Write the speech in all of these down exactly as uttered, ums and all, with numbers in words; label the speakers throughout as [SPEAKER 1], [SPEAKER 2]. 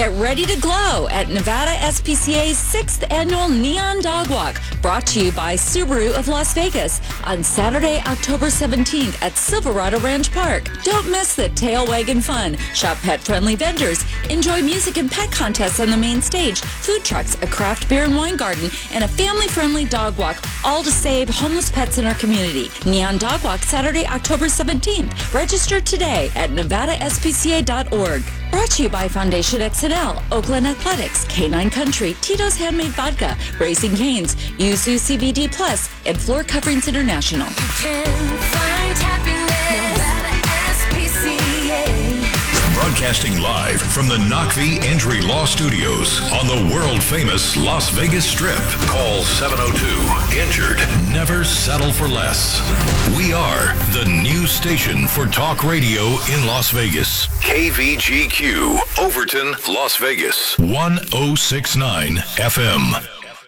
[SPEAKER 1] Get ready to glow at Nevada S P C A's sixth Annual Neon Dog Walk, brought to you by Subaru of Las Vegas on Saturday, October seventeenth at Silverado Ranch Park. Don't miss the tail wagging fun. Shop pet-friendly vendors. Enjoy music and pet contests on the main stage, food trucks, a craft beer and wine garden, and a family-friendly dog walk, all to save homeless pets in our community. Neon Dog Walk, Saturday, October seventeenth. Register today at nevada s p c a dot org. Brought to you by Foundation X N L, Oakland Athletics, K nine Country, Tito's Handmade Vodka, Raising Cane's, Yuzu C B D Plus, and Floor Coverings International.
[SPEAKER 2] You can find happiness at S P C A.
[SPEAKER 3] Broadcasting live from the Knockvie Injury Law Studios on the world-famous Las Vegas Strip. Call seven oh two, injured. Never settle for less. We are the new station for talk radio in Las Vegas. K V G Q, Overton, Las Vegas. one oh six point nine F M.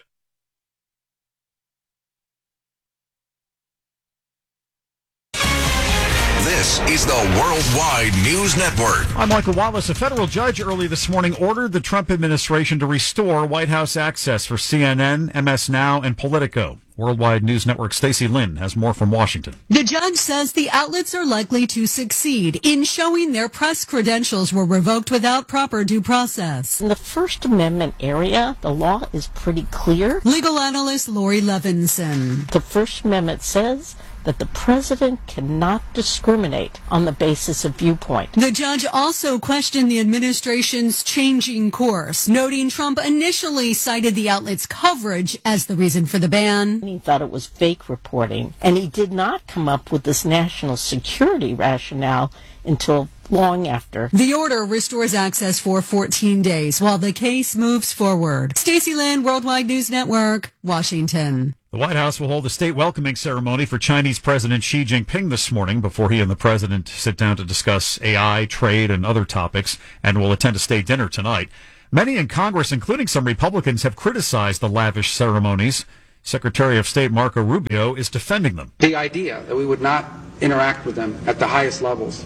[SPEAKER 3] This is the Worldwide News Network.
[SPEAKER 4] I'm Michael Wallace. A federal judge early this morning ordered the Trump administration to restore White House access for C N N, M S Now, and Politico. Worldwide News Network Stacey Lynn has more from Washington.
[SPEAKER 5] The judge says the outlets are likely to succeed in showing their press credentials were revoked without proper due process.
[SPEAKER 6] In the First Amendment area, the law is pretty clear.
[SPEAKER 5] Legal analyst Lori Levinson.
[SPEAKER 6] The First Amendment says that the president cannot discriminate on the basis of viewpoint.
[SPEAKER 5] The judge also questioned the administration's changing course, noting Trump initially cited the outlet's coverage as the reason for the ban.
[SPEAKER 6] He thought it was fake reporting, and he did not come up with this national security rationale until long after.
[SPEAKER 5] The order restores access for fourteen days while the case moves forward. Stacey Lynn, Worldwide News Network, Washington.
[SPEAKER 4] The White House will hold a state welcoming ceremony for Chinese President Xi Jinping this morning before he and the president sit down to discuss A I, trade, and other topics, and will attend a state dinner tonight. Many in Congress, including some Republicans, have criticized the lavish ceremonies. Secretary of State Marco Rubio is defending them.
[SPEAKER 7] The idea that we would not interact with them at the highest levels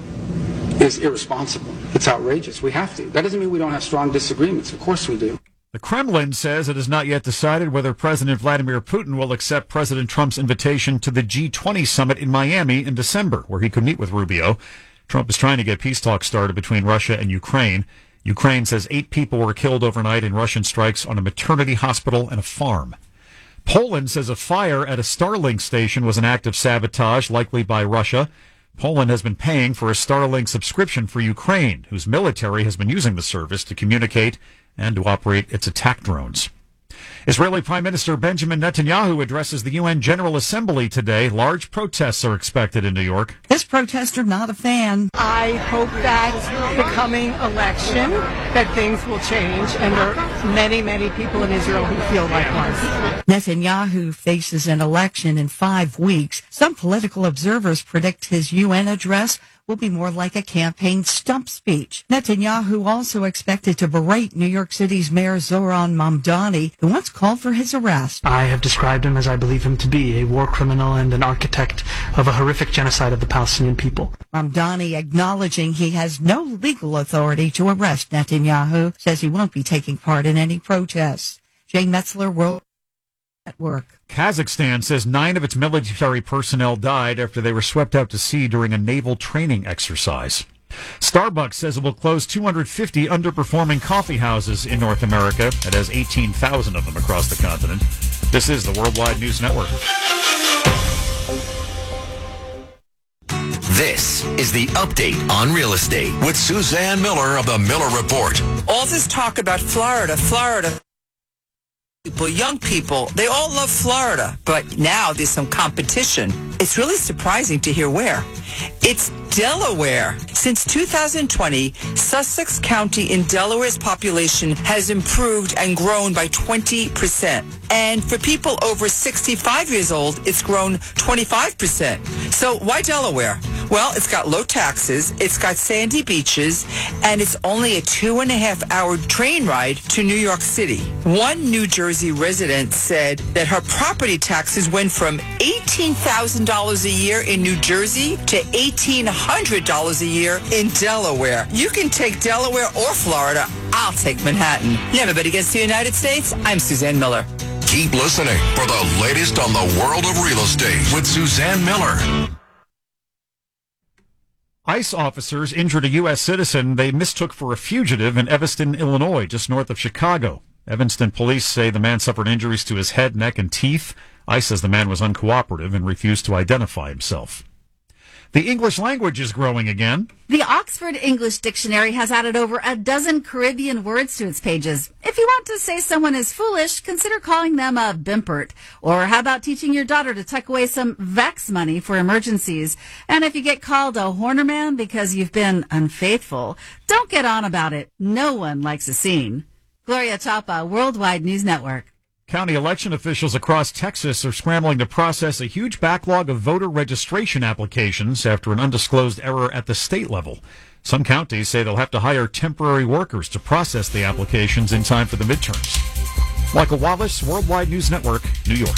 [SPEAKER 7] is irresponsible. It's outrageous. We have to. That doesn't mean we don't have strong disagreements. Of course we do.
[SPEAKER 4] The Kremlin says it has not yet decided whether President Vladimir Putin will accept President Trump's invitation to the G twenty summit in Miami in December, where he could meet with Rubio. Trump is trying to get peace talks started between Russia and Ukraine. Ukraine says eight people were killed overnight in Russian strikes on a maternity hospital and a farm. Poland says a fire at a Starlink station was an act of sabotage, likely by Russia. Poland has been paying for a Starlink subscription for Ukraine, whose military has been using the service to communicate and to operate its attack drones. Israeli Prime Minister Benjamin Netanyahu addresses the U N General Assembly today. Large protests are expected in New York.
[SPEAKER 8] This protester not a fan.
[SPEAKER 9] I hope that the coming election, that things will change, and there are many, many people in Israel who feel likewise.
[SPEAKER 8] Netanyahu faces an election in five weeks. Some political observers predict his U N address will be more like a campaign stump speech. Netanyahu also expected to berate New York City's Mayor Zohran Mamdani, who once called for his arrest.
[SPEAKER 10] I have described him as I believe him to be, a war criminal and an architect of a horrific genocide of the Palestinian people.
[SPEAKER 8] Mamdani, acknowledging he has no legal authority to arrest Netanyahu, says he won't be taking part in any protests. Jane Metzler, World Network.
[SPEAKER 4] Kazakhstan says nine of its military personnel died after they were swept out to sea during a naval training exercise. Starbucks says it will close two hundred fifty underperforming coffee houses in North America. It has eighteen thousand of them across the continent. This is the Worldwide News Network.
[SPEAKER 3] This is the Update on Real Estate with Suzanne Miller of the Miller Report.
[SPEAKER 11] All this talk about Florida, Florida. People, young people, they all love Florida, but now there's some competition. It's really surprising to hear where. It's Delaware. Since two thousand twenty, Sussex County in Delaware's population has improved and grown by twenty percent. And for people over sixty-five years old, it's grown twenty-five percent. So why Delaware? Well, it's got low taxes, it's got sandy beaches, and it's only a two and a half hour train ride to New York City. One New Jersey resident said that her property taxes went from eighteen thousand dollars a year in New Jersey to eighteen hundred dollars a year in Delaware. You can take Delaware or Florida. I'll take Manhattan. Everybody gets to the United States. I'm Suzanne Miller.
[SPEAKER 3] Keep listening for the latest on the world of real estate with Suzanne Miller.
[SPEAKER 4] ICE officers injured a U S citizen they mistook for a fugitive in Evanston, Illinois, just north of Chicago. Evanston police say the man suffered injuries to his head, neck, and teeth. ICE says the man was uncooperative and refused to identify himself. The English language is growing again.
[SPEAKER 12] The Oxford English Dictionary has added over a dozen Caribbean words to its pages. If you want to say someone is foolish, consider calling them a bimpert. Or how about teaching your daughter to tuck away some Vex money for emergencies? And if you get called a hornerman because you've been unfaithful, don't get on about it. No one likes a scene. Gloria Chapa, Worldwide News Network.
[SPEAKER 4] County election officials across Texas are scrambling to process a huge backlog of voter registration applications after an undisclosed error at the state level. Some counties say they'll have to hire temporary workers to process the applications in time for the midterms. Michael Wallace, Worldwide News Network, New York.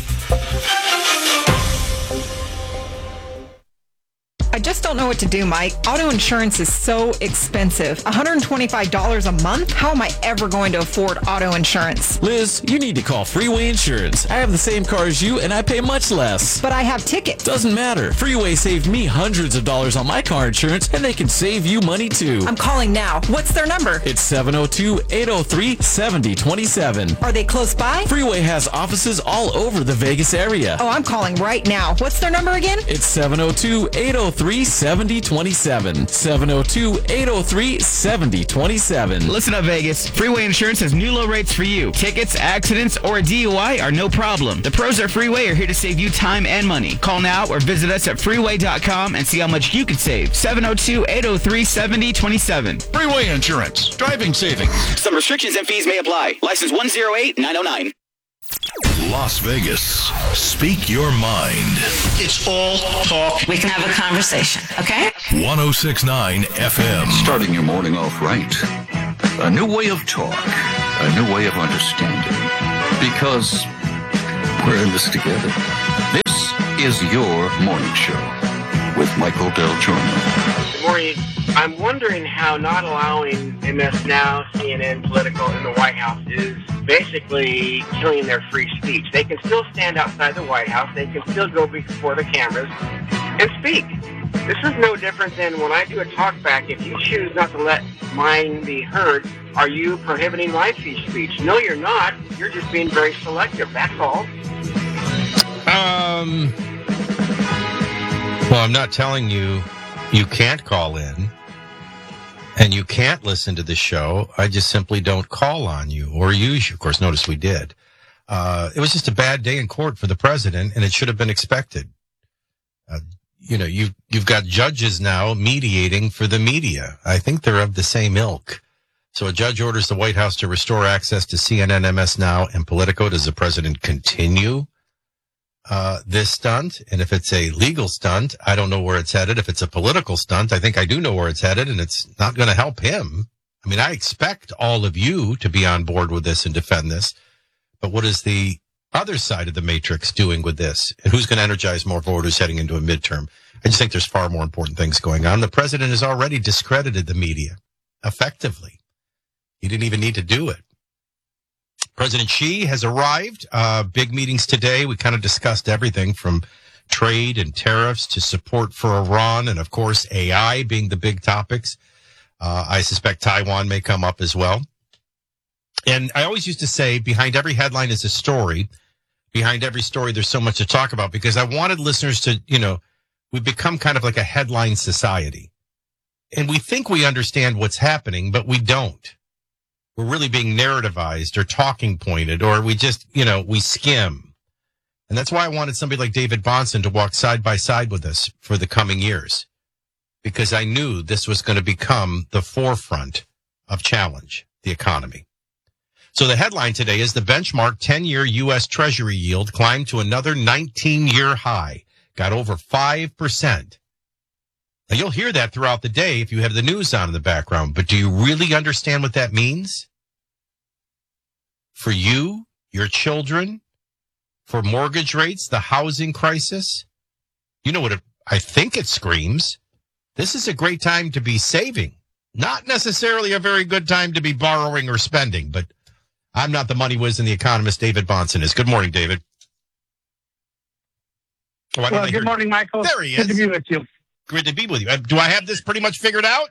[SPEAKER 13] I just don't know what to do, Mike. Auto insurance is so expensive. one hundred twenty-five dollars a month? How am I ever going to afford auto insurance?
[SPEAKER 14] Liz, you need to call Freeway Insurance. I have the same car as you, and I pay much less.
[SPEAKER 13] But I have tickets.
[SPEAKER 14] Doesn't matter. Freeway saved me hundreds of dollars on my car insurance, and they can save you money, too.
[SPEAKER 13] I'm calling now. What's their number?
[SPEAKER 14] It's seven oh two, eight oh three, seven oh two seven.
[SPEAKER 13] Are they close by?
[SPEAKER 14] Freeway has offices all over the Vegas area.
[SPEAKER 13] Oh, I'm calling right now. What's their number again?
[SPEAKER 14] It's seven oh two, eight oh three, seven oh two seven. seven oh two, eight oh three, seven oh two seven.
[SPEAKER 15] Listen up, Vegas. Freeway Insurance has new low rates for you. Tickets, accidents, or a D U I are no problem. The pros at Freeway are here to save you time and money. Call now or visit us at freeway dot com and see how much you could save. seven oh two, eight oh three, seven oh two seven.
[SPEAKER 3] Freeway Insurance. Driving savings.
[SPEAKER 15] Some restrictions and fees may apply. License one oh eight, nine oh nine.
[SPEAKER 3] Las Vegas. Speak your mind.
[SPEAKER 16] It's all talk.
[SPEAKER 17] We can have a conversation, okay?
[SPEAKER 3] one oh six point nine F M.
[SPEAKER 18] Starting your morning off right. A new way of talk. A new way of understanding. Because we're in this together. This is your morning show with Michael Del Giorno.
[SPEAKER 19] Good morning. I'm wondering how not allowing M S Now, C N N, Political in the White House is basically killing their free speech. They can still stand outside the White House. They can still go before the cameras and speak. This is no different than when I do a talk back. If you choose not to let mine be heard, are you prohibiting my free speech? No, you're not. You're just being very selective. That's all.
[SPEAKER 20] Um. Well, I'm not telling you you can't call in and you can't listen to the show. I just simply don't call on you or use you. Of course, notice we did. Uh, it was just a bad day in court for the president, and it should have been expected. Uh, you know, you, you've got judges now mediating for the media. I think they're of the same ilk. So a judge orders the White House to restore access to C N N, M S Now, and Politico. Does the president continue uh, this stunt? And if it's a legal stunt, I don't know where it's headed. If it's a political stunt, I think I do know where it's headed, and it's not going to help him. I mean, I expect all of you to be on board with this and defend this. But what is the other side of the matrix doing with this? And who's going to energize more voters heading into a midterm? I just think there's far more important things going on. The president has already discredited the media effectively. He didn't even need to do it. President Xi has arrived. Uh, big meetings today. We kind of discussed everything from trade and tariffs to support for Iran and, of course, A I being the big topics. Uh, I suspect Taiwan may come up as well. And I always used to say behind every headline is a story. Behind every story, there's so much to talk about because I wanted listeners to, you know, we've become kind of like a headline society. And we think we understand what's happening, but we don't. We're really being narrativized or talking pointed, or we just, you know, we skim. And that's why I wanted somebody like David Bahnsen to walk side by side with us for the coming years, because I knew this was going to become the forefront of challenge, the economy. So the headline today is the benchmark ten-year U S Treasury yield climbed to another nineteen-year high, got over five percent. Now, you'll hear that throughout the day if you have the news on in the background, but do you really understand what that means? For you, your children, for mortgage rates, the housing crisis, You know what it, I think it screams? This is a great time to be saving. Not necessarily a very good time to be borrowing or spending, but I'm not the money whiz and the economist David Bahnsen is. Good morning, David. Why don't
[SPEAKER 21] Well,
[SPEAKER 20] I
[SPEAKER 21] good
[SPEAKER 20] hear-
[SPEAKER 21] morning, Michael.
[SPEAKER 20] There he
[SPEAKER 21] Good
[SPEAKER 20] is.
[SPEAKER 21] to be with you.
[SPEAKER 20] Good to be with you. Uh, Do I have this pretty much figured out?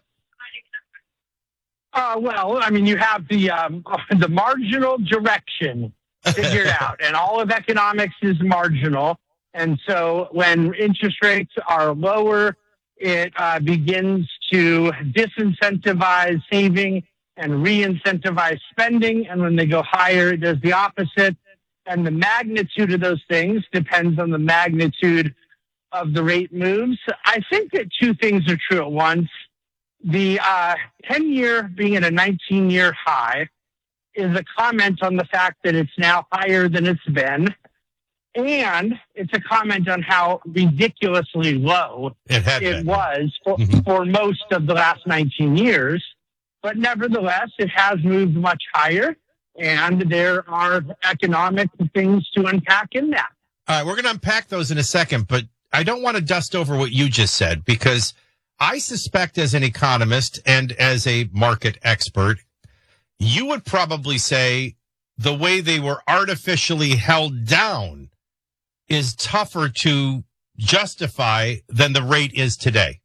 [SPEAKER 21] Uh, well, I mean, you have the um, the marginal direction figured out, and all of economics is marginal. And so when interest rates are lower, it uh, begins to disincentivize saving and re-incentivize spending. And when they go higher, it does the opposite. And the magnitude of those things depends on the magnitude of the rate moves. I think that two things are true at once. The uh, ten-year being at a nineteen-year high is a comment on the fact that it's now higher than it's been. And it's a comment on how ridiculously low
[SPEAKER 20] it, had
[SPEAKER 21] it
[SPEAKER 20] been.
[SPEAKER 21] was for,
[SPEAKER 20] Mm-hmm.
[SPEAKER 21] for most of the last nineteen years. But nevertheless, it has moved much higher, and there are economic things to unpack in that.
[SPEAKER 20] All right, we're going to unpack those in a second, but I don't want to dust over what you just said, because I suspect as an economist and as a market expert, you would probably say the way they were artificially held down is tougher to justify than the rate is today.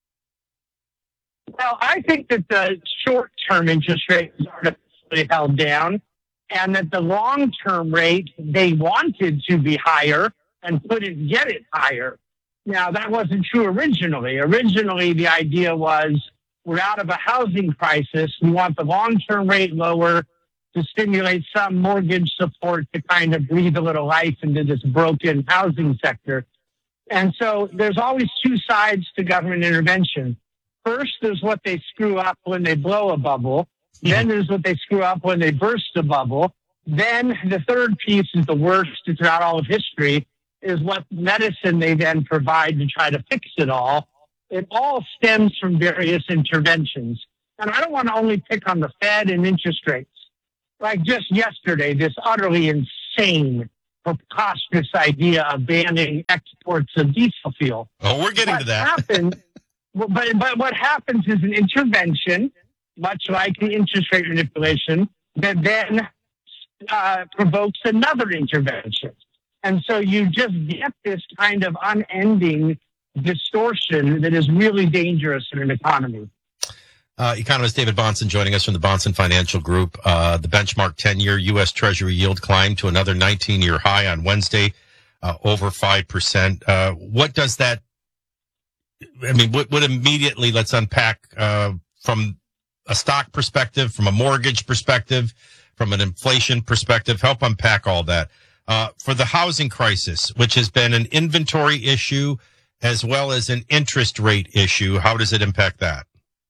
[SPEAKER 21] Well, I think that the short-term interest rate is artificially held down, and that the long-term rate, they wanted to be higher and couldn't get it higher. Now, that wasn't true originally. Originally, the idea was we're out of a housing crisis. We want the long-term rate lower to stimulate some mortgage support to kind of breathe a little life into this broken housing sector. And so there's always two sides to government intervention. First, there's what they screw up when they blow a bubble. Then there's what they screw up when they burst a bubble. Then the third piece is the worst throughout all of history, is what medicine they then provide to try to fix it all. It all stems from various interventions. And I don't want to only pick on the Fed and interest rates. Like just yesterday, this utterly insane, preposterous idea of banning exports of diesel fuel.
[SPEAKER 20] Oh, we're getting
[SPEAKER 21] what
[SPEAKER 20] to that.
[SPEAKER 21] Happened, but, but what happens is an intervention, much like the interest rate manipulation, that then uh, provokes another intervention. And so you just get this kind of unending distortion that is really dangerous in an economy.
[SPEAKER 20] Uh, economist David Bahnsen joining us from the Bahnsen Financial Group. Uh, the benchmark ten-year U S Treasury yield climbed to another nineteen-year high on Wednesday, uh, over five percent. Uh, what does that, I mean, what, what immediately, let's unpack uh, from a stock perspective, from a mortgage perspective, from an inflation perspective, help unpack all that. Uh, for the housing crisis, which has been an inventory issue as well as an interest rate issue, how does it impact that?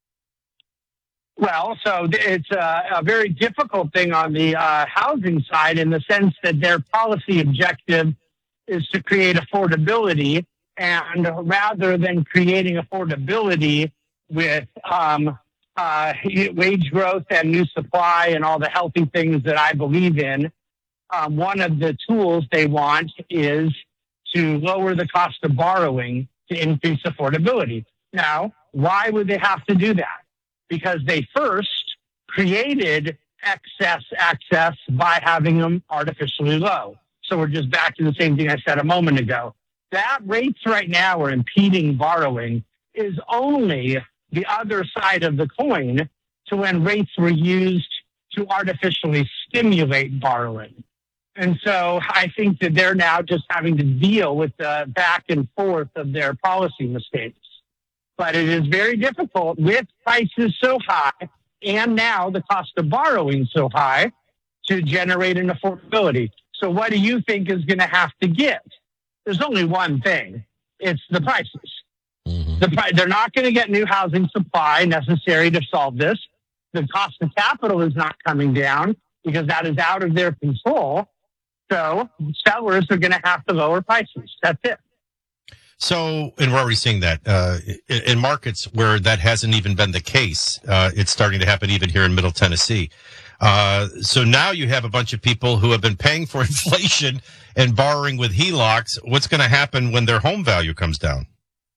[SPEAKER 21] Well, so it's a, a very difficult thing on the uh, housing side in the sense that their policy objective is to create affordability. And rather than creating affordability with um, uh, wage growth and new supply and all the healthy things that I believe in, um, one of the tools they want is to lower the cost of borrowing to increase affordability. Now, why would they have to do that? Because they first created excess access by having them artificially low. So we're just back to the same thing I said a moment ago. That rates right now are impeding borrowing is only the other side of the coin to when rates were used to artificially stimulate borrowing. And so I think that they're now just having to deal with the back and forth of their policy mistakes. But it is very difficult with prices so high and now the cost of borrowing so high to generate an affordability. So what do you think is going to have to give? There's only one thing. It's the prices. Mm-hmm. The pri- they're not going to get new housing supply necessary to solve this. The cost of capital is not coming down because that is out of their control. So sellers are going to have to lower prices. That's it.
[SPEAKER 20] So, and we're already seeing that uh, in, in markets where that hasn't even been the case. Uh, it's starting to happen even here in Middle Tennessee. Uh, so now you have a bunch of people who have been paying for inflation and borrowing with H E L O Cs. What's going to happen when their home value comes down?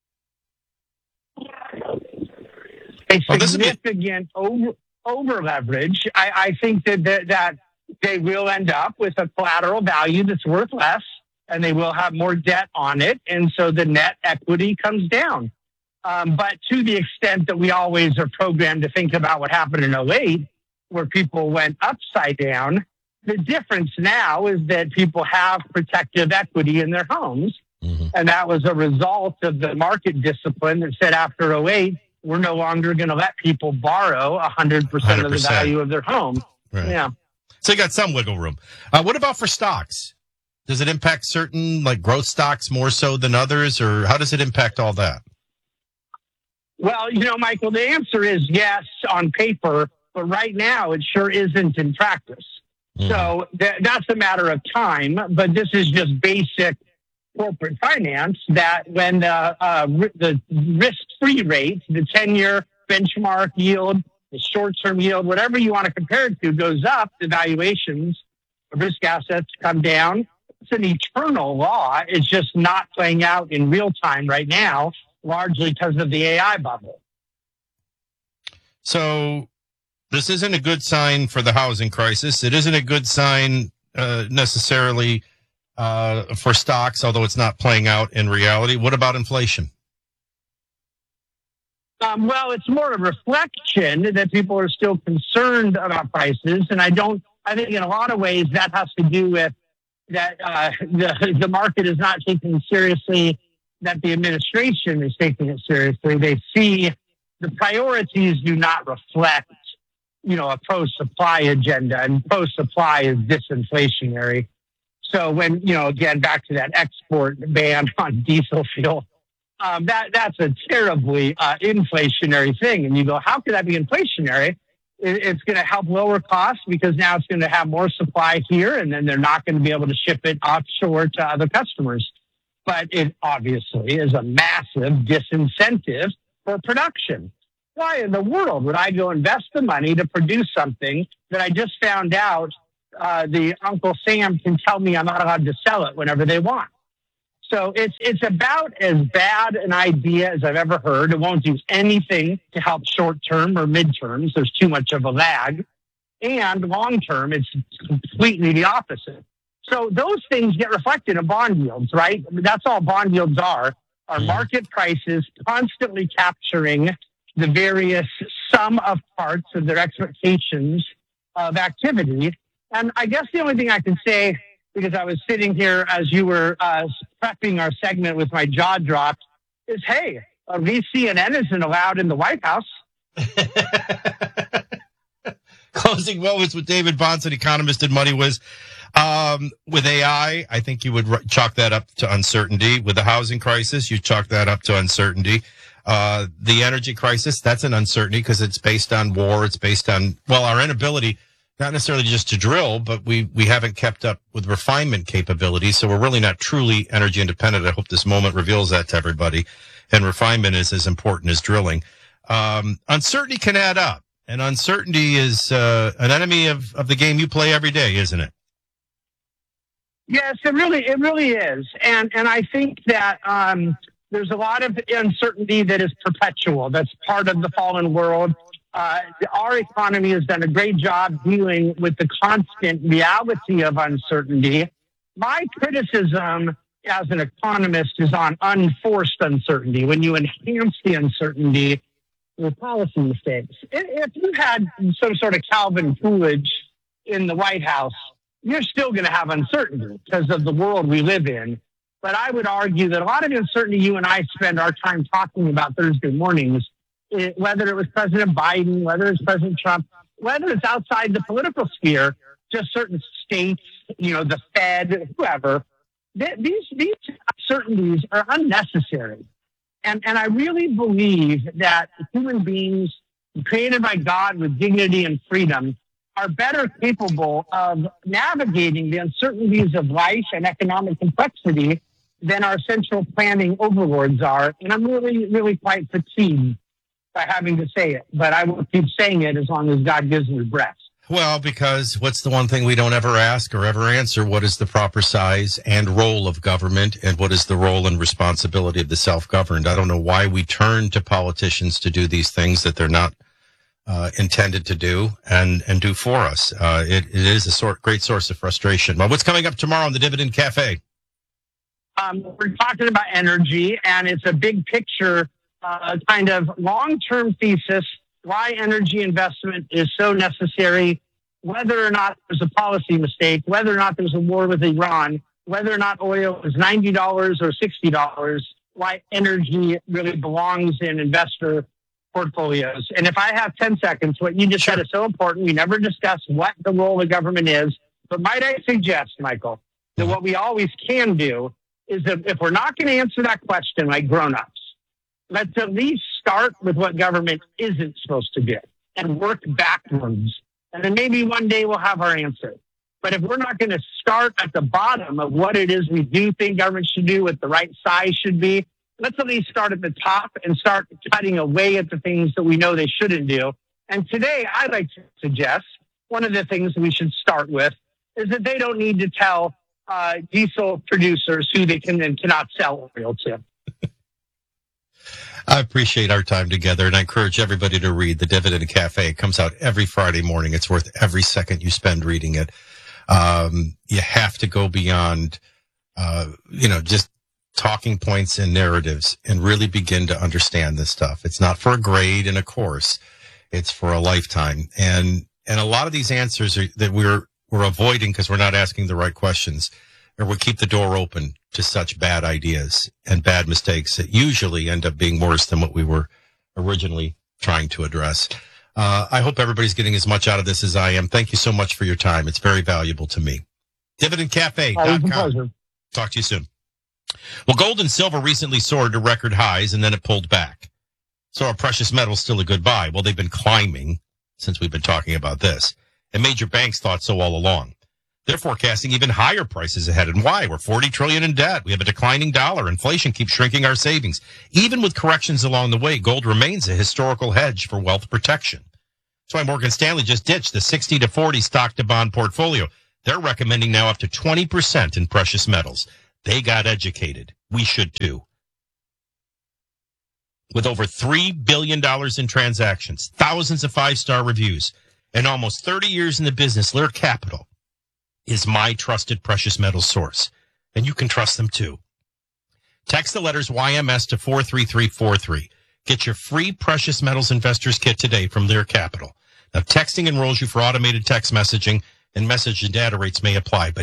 [SPEAKER 21] A
[SPEAKER 20] Well, this would be-
[SPEAKER 21] significant over, over leverage. I, I think that, that that they will end up with a collateral value that's worth less, and they will have more debt on it, and so the net equity comes down. Um, but to the extent that we always are programmed to think about what happened in oh eight, where people went upside down, the difference now is that people have protective equity in their homes,
[SPEAKER 20] mm-hmm.
[SPEAKER 21] and that was a result of the market discipline that said after oh eight, we're no longer going to let people borrow one hundred percent of the value of their home.
[SPEAKER 20] Right.
[SPEAKER 21] Yeah.
[SPEAKER 20] So you got some wiggle room. Uh, what about for stocks? Does it impact certain like growth stocks more so than others, or how does it impact all that?
[SPEAKER 21] Well, you know, Michael, the answer is yes on paper, but right now it sure isn't in practice. Mm. So th- that's a matter of time, but this is just basic corporate finance that when the, uh, r- the risk-free rate, the ten-year benchmark yield, the short-term yield, whatever you want to compare it to, goes up, the valuations of risk assets come down. It's an eternal law. It's just not playing out in real time right now, largely because of the A I bubble.
[SPEAKER 20] So this isn't a good sign for the housing crisis. It isn't a good sign uh, necessarily uh, for stocks, although it's not playing out in reality. What about inflation?
[SPEAKER 21] Um, well, it's more a reflection that people are still concerned about prices. And I don't, I think in a lot of ways that has to do with that uh, the, the market is not taking seriously that the administration is taking it seriously. They see the priorities do not reflect, you know, a pro-supply agenda, and pro-supply is disinflationary. So when, you know, again, back to that export ban on diesel fuel, um, that that's a terribly uh, inflationary thing. And you go, how could that be inflationary? It, it's going to help lower costs because now it's going to have more supply here, and then they're not going to be able to ship it offshore to other customers. But it obviously is a massive disincentive for production. Why in the world would I go invest the money to produce something that I just found out uh, the Uncle Sam can tell me I'm not allowed to sell it whenever they want? So it's it's about as bad an idea as I've ever heard. It won't do anything to help short term or midterms. There's too much of a lag. And long term, it's completely the opposite. So those things get reflected in bond yields, right? I mean, that's all bond yields are, are market prices constantly capturing the various sum of parts of their expectations of activity. And I guess the only thing I can say, because I was sitting here as you were uh, prepping our segment with my jaw dropped, is, hey, at least C N N isn't allowed in the White House.
[SPEAKER 20] Closing moments with David Bahnsen, economist at MoneyWiz. Um, with A I, I think you would r- chalk that up to uncertainty. With the housing crisis, you chalk that up to uncertainty. Uh, the energy crisis, that's an uncertainty because it's based on war. It's based on, well, our inability, not necessarily just to drill, but we, we haven't kept up with refinement capabilities. So we're really not truly energy independent. I hope this moment reveals that to everybody. And refinement is as important as drilling. Um, uncertainty can add up, and uncertainty is, uh, an enemy of, of the game you play every day, isn't it?
[SPEAKER 21] Yes, it really, it really is. And, and I think that, um, there's a lot of uncertainty that is perpetual. That's part of the fallen world. Uh, our economy has done a great job dealing with the constant reality of uncertainty. My criticism as an economist is on unforced uncertainty. When you enhance the uncertainty with policy mistakes. If you had some sort of Calvin Coolidge in the White House, you're still going to have uncertainty because of the world we live in. But I would argue that a lot of the uncertainty you and I spend our time talking about Thursday mornings, it, whether it was President Biden, whether it's President Trump, whether it's outside the political sphere, just certain states, you know, the Fed, whoever, th- these these uncertainties are unnecessary. And, and I really believe that human beings created by God with dignity and freedom are better capable of navigating the uncertainties of life and economic complexity than our central planning overlords are. And I'm really, really quite fatigued by having to say it, but I will keep saying it as long as God gives me breath.
[SPEAKER 20] Well, because what's the one thing we don't ever ask or ever answer? What is the proper size and role of government, and what is the role and responsibility of the self-governed? I don't know why we turn to politicians to do these things that they're not uh, intended to do and, and do for us. Uh, it, it is a sort, great source of frustration. Well, what's coming up tomorrow on the Dividend Cafe?
[SPEAKER 21] Um, we're talking about energy, and it's a big picture uh, kind of long-term thesis why energy investment is so necessary, whether or not there's a policy mistake, whether or not there's a war with Iran, whether or not oil is ninety dollars or sixty dollars, why energy really belongs in investor portfolios. And if I have ten seconds, what you just said is so important. We never discuss what the role of government is. But might I suggest, Michael, that what we always can do is that if we're not going to answer that question like grown-ups, let's at least start with what government isn't supposed to do and work backwards. And then maybe one day we'll have our answer. But if we're not going to start at the bottom of what it is we do think government should do, what the right size should be, let's at least start at the top and start cutting away at the things that we know they shouldn't do. And today, I'd like to suggest one of the things we should start with is that they don't need to tell uh, diesel producers who they can and cannot sell oil to.
[SPEAKER 20] I appreciate our time together, and I encourage everybody to read The Dividend Cafe. It comes out every Friday morning. It's worth every second you spend reading it. Um, you have to go beyond, uh, you know, just talking points and narratives and really begin to understand this stuff. It's not for a grade in a course. It's for a lifetime. And, and a lot of these answers are, that we're, we're avoiding because we're not asking the right questions, or we keep the door open to such bad ideas and bad mistakes that usually end up being worse than what we were originally trying to address. Uh, I hope everybody's getting as much out of this as I am. Thank you so much for your time. It's very valuable to me. dividend cafe dot com. Talk to you soon. Well, gold and silver recently soared to record highs, and then it pulled back. So are precious metals still a good buy? Well, they've been climbing since we've been talking about this. And major banks thought so all along. They're forecasting even higher prices ahead. And why? We're forty trillion dollars in debt. We have a declining dollar. Inflation keeps shrinking our savings. Even with corrections along the way, gold remains a historical hedge for wealth protection. That's why Morgan Stanley just ditched the sixty to forty stock to bond portfolio. They're recommending now up to twenty percent in precious metals. They got educated. We should too. With over three billion dollars in transactions, thousands of five-star reviews, and almost thirty years in the business, Lear Capital is my trusted precious metals source, and you can trust them too. Text the letters Y M S to four three three four three. Get your free Precious Metals Investors Kit today from Lear Capital. Now, texting enrolls you for automated text messaging, and message and data rates may apply, but